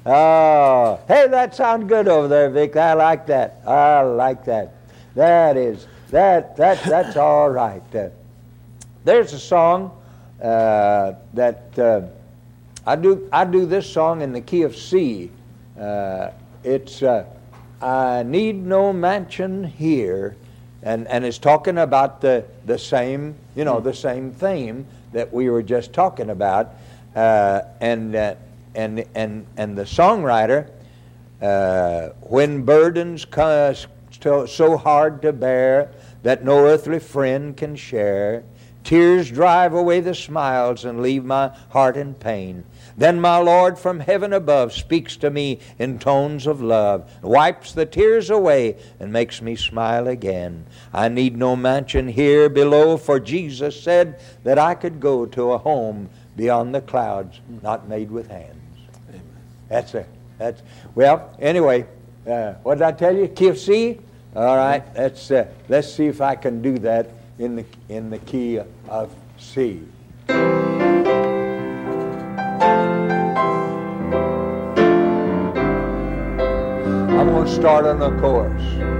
Oh, hey, that sounds good over there, Vic. I like that. I like that. That's all right. There's a song that I do this song in the key of C. It's I need no mansion here, and it's talking about the same the same theme that we were just talking about, and the songwriter, when burdens come so hard to bear that no earthly friend can share, tears drive away the smiles and leave my heart in pain. Then my Lord from heaven above speaks to me in tones of love, wipes the tears away and makes me smile again. I need no mansion here below, for Jesus said that I could go to a home beyond the clouds, not made with hands. Amen. That's it. Well, anyway, what did I tell you? Key of C? All right, let's see if I can do that in the key of C. I'm going to start on the chorus.